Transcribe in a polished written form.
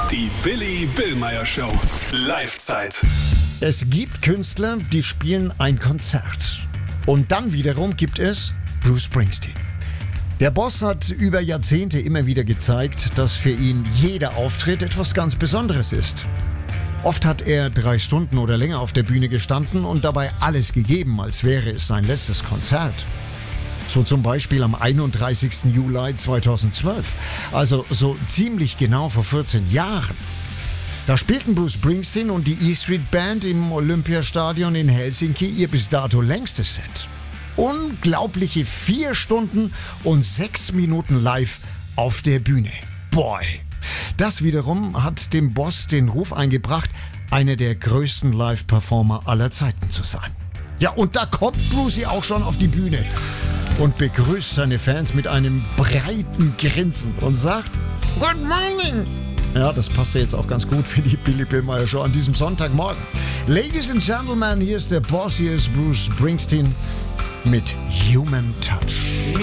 Die Billy Billmeyer Show. Live-Zeit. Es gibt Künstler, die spielen ein Konzert. Und dann wiederum gibt es Bruce Springsteen. Der Boss hat über Jahrzehnte immer wieder gezeigt, dass für ihn jeder Auftritt etwas ganz Besonderes ist. Oft hat er 3 Stunden oder länger auf der Bühne gestanden und dabei alles gegeben, als wäre es sein letztes Konzert. So zum Beispiel am 31. Juli 2012, also so ziemlich genau vor 14 Jahren. Da spielten Bruce Springsteen und die E Street Band im Olympiastadion in Helsinki ihr bis dato längstes Set. Unglaubliche 4 Stunden und 6 Minuten live auf der Bühne. Boy! Das wiederum hat dem Boss den Ruf eingebracht, einer der größten Live-Performer aller Zeiten zu sein. Ja, und da kommt Brucey auch schon auf die Bühne und begrüßt seine Fans mit einem breiten Grinsen und sagt: Good morning! Ja, das passt ja jetzt auch ganz gut für die Billy Billmeyer Show an diesem Sonntagmorgen. Ladies and Gentlemen, hier ist der Boss, hier ist Bruce Springsteen mit Human Touch.